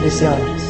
deseadas.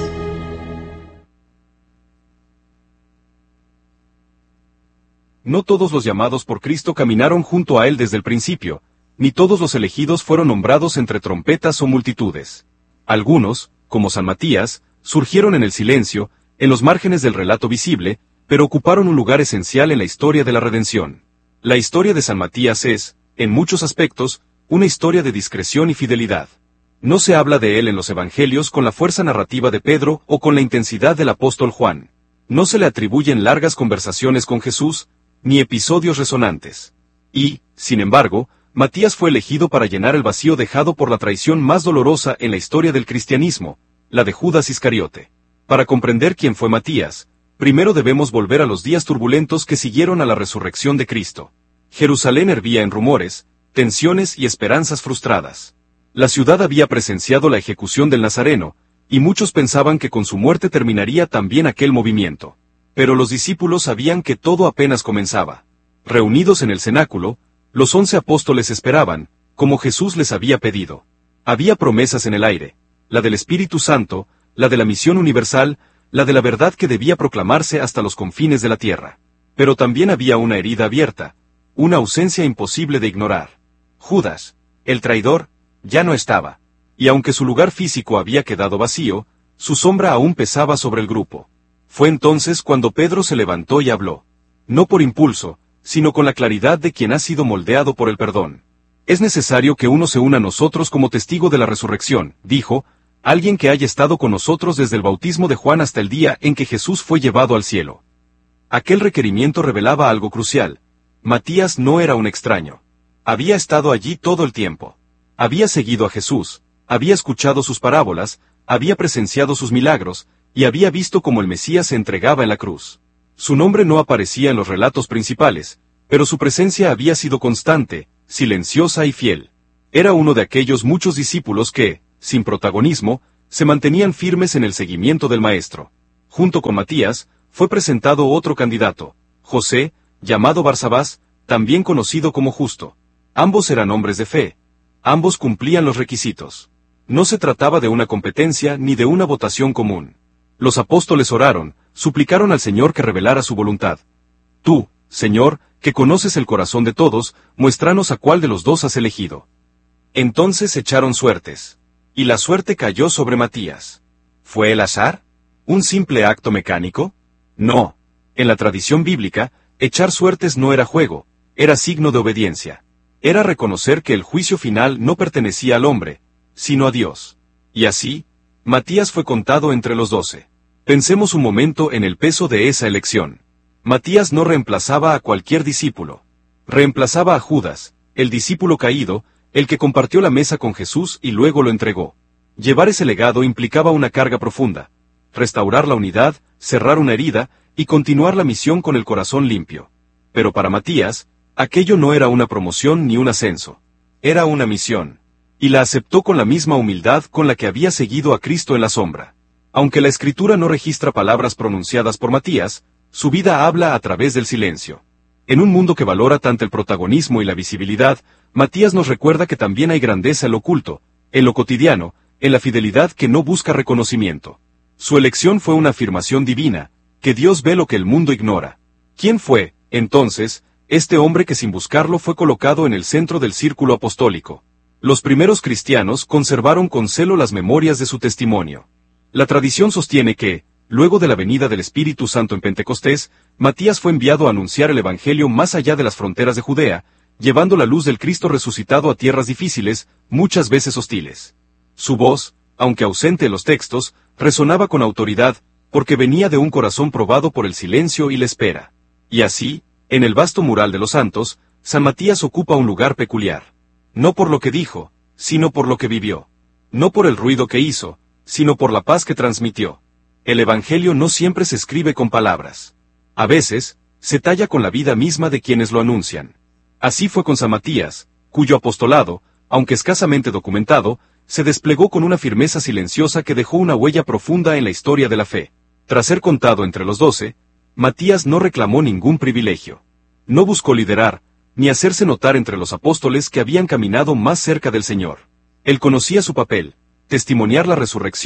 No todos los llamados por Cristo caminaron junto a Él desde el principio, ni todos los elegidos fueron nombrados entre trompetas o multitudes. Algunos, como San Matías, surgieron en el silencio, en los márgenes del relato visible, pero ocuparon un lugar esencial en la historia de la redención. La historia de San Matías es, en muchos aspectos, una historia de discreción y fidelidad. No se habla de él en los evangelios con la fuerza narrativa de Pedro o con la intensidad del apóstol Juan. No se le atribuyen largas conversaciones con Jesús, ni episodios resonantes. Y, sin embargo, Matías fue elegido para llenar el vacío dejado por la traición más dolorosa en la historia del cristianismo, la de Judas Iscariote. Para comprender quién fue Matías, primero debemos volver a los días turbulentos que siguieron a la resurrección de Cristo. Jerusalén hervía en rumores, tensiones y esperanzas frustradas. La ciudad había presenciado la ejecución del Nazareno, y muchos pensaban que con su muerte terminaría también aquel movimiento. Pero los discípulos sabían que todo apenas comenzaba. Reunidos en el cenáculo, los 11 apóstoles esperaban, como Jesús les había pedido. Había promesas en el aire, la del Espíritu Santo, la de la misión universal, la de la verdad que debía proclamarse hasta los confines de la tierra. Pero también había una herida abierta, una ausencia imposible de ignorar. Judas, el traidor, ya no estaba. Y aunque su lugar físico había quedado vacío, su sombra aún pesaba sobre el grupo. Fue entonces cuando Pedro se levantó y habló. No por impulso, sino con la claridad de quien ha sido moldeado por el perdón. Es necesario que uno se una a nosotros como testigo de la resurrección, dijo, alguien que haya estado con nosotros desde el bautismo de Juan hasta el día en que Jesús fue llevado al cielo. Aquel requerimiento revelaba algo crucial. Matías no era un extraño. Había estado allí todo el tiempo. Había seguido a Jesús, había escuchado sus parábolas, había presenciado sus milagros, y había visto cómo el Mesías se entregaba en la cruz. Su nombre no aparecía en los relatos principales, pero su presencia había sido constante, silenciosa y fiel. Era uno de aquellos muchos discípulos que, sin protagonismo, se mantenían firmes en el seguimiento del Maestro. Junto con Matías, fue presentado otro candidato, José, llamado Barsabás, también conocido como Justo. Ambos eran hombres de fe. Ambos cumplían los requisitos. No se trataba de una competencia ni de una votación común. Los apóstoles oraron, suplicaron al Señor que revelara su voluntad. Tú, Señor, que conoces el corazón de todos, muéstranos a cuál de los dos has elegido. Entonces echaron suertes. Y la suerte cayó sobre Matías. ¿Fue el azar? ¿Un simple acto mecánico? No. En la tradición bíblica, echar suertes no era juego, era signo de obediencia. Era reconocer que el juicio final no pertenecía al hombre, sino a Dios. Y así, Matías fue contado entre los 12. Pensemos un momento en el peso de esa elección. Matías no reemplazaba a cualquier discípulo. Reemplazaba a Judas, el discípulo caído, el que compartió la mesa con Jesús y luego lo entregó. Llevar ese legado implicaba una carga profunda. Restaurar la unidad, cerrar una herida, y continuar la misión con el corazón limpio. Pero para Matías, aquello no era una promoción ni un ascenso. Era una misión. Y la aceptó con la misma humildad con la que había seguido a Cristo en la sombra. Aunque la Escritura no registra palabras pronunciadas por Matías, su vida habla a través del silencio. En un mundo que valora tanto el protagonismo y la visibilidad, Matías nos recuerda que también hay grandeza en lo oculto, en lo cotidiano, en la fidelidad que no busca reconocimiento. Su elección fue una afirmación divina, que Dios ve lo que el mundo ignora. ¿Quién fue, entonces, este hombre que sin buscarlo fue colocado en el centro del círculo apostólico? Los primeros cristianos conservaron con celo las memorias de su testimonio. La tradición sostiene que, luego de la venida del Espíritu Santo en Pentecostés, Matías fue enviado a anunciar el Evangelio más allá de las fronteras de Judea, llevando la luz del Cristo resucitado a tierras difíciles, muchas veces hostiles. Su voz, aunque ausente en los textos, resonaba con autoridad, porque venía de un corazón probado por el silencio y la espera. Y así, en el vasto mural de los santos, San Matías ocupa un lugar peculiar. No por lo que dijo, sino por lo que vivió. No por el ruido que hizo, sino por la paz que transmitió. El Evangelio no siempre se escribe con palabras. A veces, se talla con la vida misma de quienes lo anuncian. Así fue con San Matías, cuyo apostolado, aunque escasamente documentado, se desplegó con una firmeza silenciosa que dejó una huella profunda en la historia de la fe. Tras ser contado entre los 12, Matías no reclamó ningún privilegio. No buscó liderar, ni hacerse notar entre los apóstoles que habían caminado más cerca del Señor. Él conocía su papel, testimoniar la resurrección,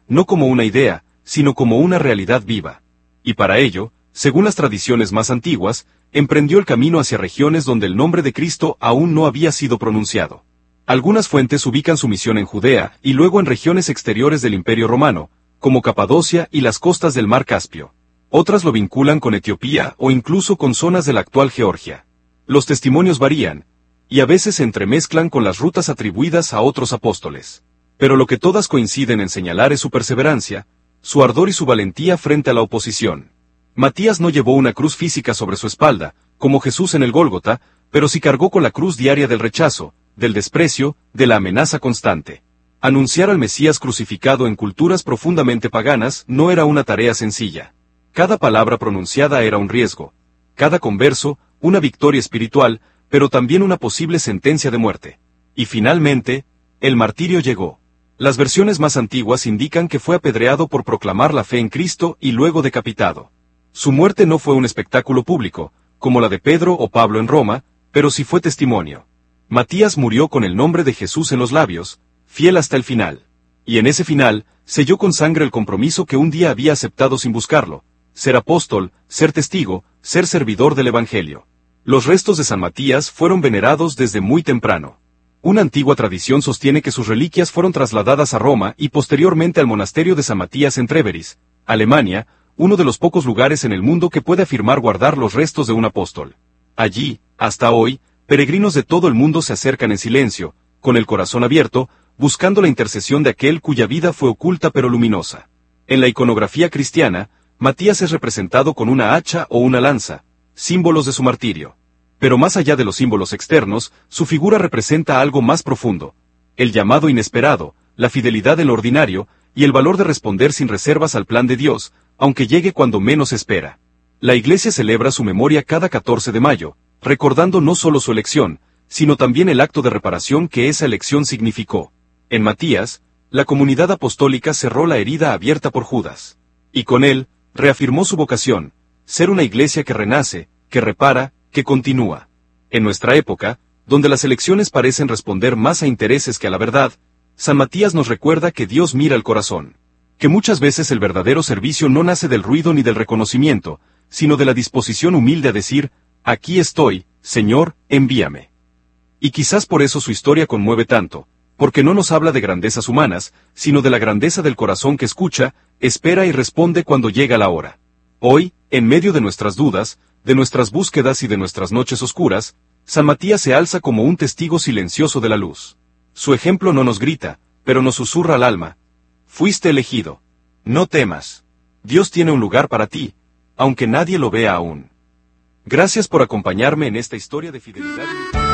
no como una idea, sino como una realidad viva. Y para ello, según las tradiciones más antiguas, emprendió el camino hacia regiones donde el nombre de Cristo aún no había sido pronunciado. Algunas fuentes ubican su misión en Judea y luego en regiones exteriores del Imperio Romano, como Capadocia y las costas del Mar Caspio. Otras lo vinculan con Etiopía o incluso con zonas de la actual Georgia. Los testimonios varían, y a veces se entremezclan con las rutas atribuidas a otros apóstoles. Pero lo que todas coinciden en señalar es su perseverancia, su ardor y su valentía frente a la oposición. Matías no llevó una cruz física sobre su espalda, como Jesús en el Gólgota, pero sí cargó con la cruz diaria del rechazo, del desprecio, de la amenaza constante. Anunciar al Mesías crucificado en culturas profundamente paganas no era una tarea sencilla. Cada palabra pronunciada era un riesgo, cada converso, una victoria espiritual, pero también una posible sentencia de muerte. Y finalmente, el martirio llegó. Las versiones más antiguas indican que fue apedreado por proclamar la fe en Cristo y luego decapitado. Su muerte no fue un espectáculo público, como la de Pedro o Pablo en Roma, pero sí fue testimonio. Matías murió con el nombre de Jesús en los labios, fiel hasta el final. Y en ese final, selló con sangre el compromiso que un día había aceptado sin buscarlo: ser apóstol, ser testigo, ser servidor del Evangelio. Los restos de San Matías fueron venerados desde muy temprano. Una antigua tradición sostiene que sus reliquias fueron trasladadas a Roma y posteriormente al monasterio de San Matías en Treveris, Alemania, uno de los pocos lugares en el mundo que puede afirmar guardar los restos de un apóstol. Allí, hasta hoy, peregrinos de todo el mundo se acercan en silencio, con el corazón abierto, buscando la intercesión de aquel cuya vida fue oculta pero luminosa. En la iconografía cristiana, Matías es representado con una hacha o una lanza, símbolos de su martirio. Pero más allá de los símbolos externos, su figura representa algo más profundo: el llamado inesperado, la fidelidad en lo ordinario, y el valor de responder sin reservas al plan de Dios, aunque llegue cuando menos espera. La Iglesia celebra su memoria cada 14 de mayo, recordando no solo su elección, sino también el acto de reparación que esa elección significó. En Matías, la comunidad apostólica cerró la herida abierta por Judas. Y con él, reafirmó su vocación: ser una iglesia que renace, que repara, que continúa. En nuestra época, donde las elecciones parecen responder más a intereses que a la verdad, San Matías nos recuerda que Dios mira el corazón. Que muchas veces el verdadero servicio no nace del ruido ni del reconocimiento, sino de la disposición humilde a decir: aquí estoy, Señor, envíame. Y quizás por eso su historia conmueve tanto, porque no nos habla de grandezas humanas, sino de la grandeza del corazón que escucha, espera y responde cuando llega la hora. Hoy, en medio de nuestras dudas, de nuestras búsquedas y de nuestras noches oscuras, San Matías se alza como un testigo silencioso de la luz. Su ejemplo no nos grita, pero nos susurra al alma: fuiste elegido. No temas. Dios tiene un lugar para ti, aunque nadie lo vea aún. Gracias por acompañarme en esta historia de fidelidad.